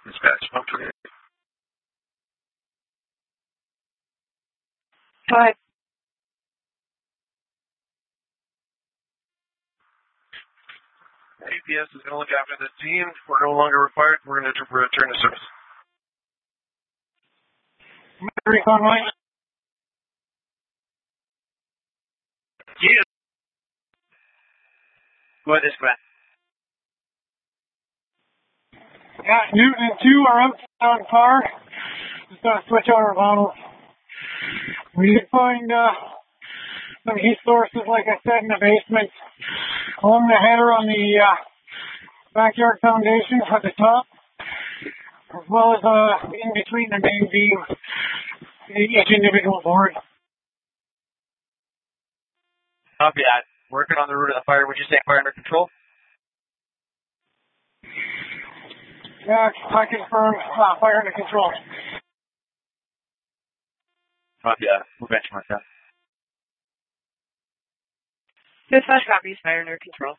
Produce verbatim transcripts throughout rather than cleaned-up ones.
Dispatch, okay. Go ahead. A P S is going to look after this team. We're no longer required. We're going to return to service. Recon line. Yeah. Go ahead, dispatch. Yeah, Newton and two are out on par. Just gotta switch out our models. We did find uh, some heat sources, like I said, in the basement, along the header on the uh, backyard foundation at the top, as well as uh, in between the main beam, each individual board. Copy that. Working on the route of the fire. Would you say fire under control? Yeah, I confirm uh, fire under control. Copy that. We'll benchmark that. Dispatch copies, fire under control.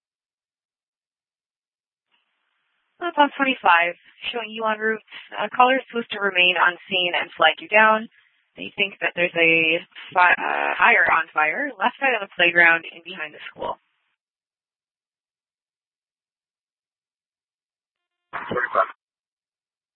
Pump twenty-five, showing you en route. Uh, caller is supposed to remain on scene and flag you down. They think that there's a fi- uh, fire on fire left side of the playground and behind the school.